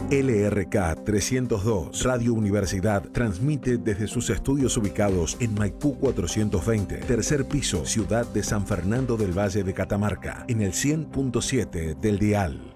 LRK 302, Radio Universidad, transmite desde sus estudios ubicados en Maipú 420, tercer piso, Ciudad de San Fernando del Valle de Catamarca, en el 100.7 del dial.